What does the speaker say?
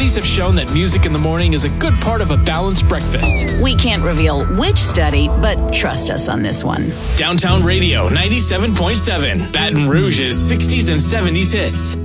Studies have shown that music in the morning is a good part of a balanced breakfast. We can't reveal which study, but trust us on this one. Downtown Radio 97.7, Baton Rouge's 60s and 70s hits.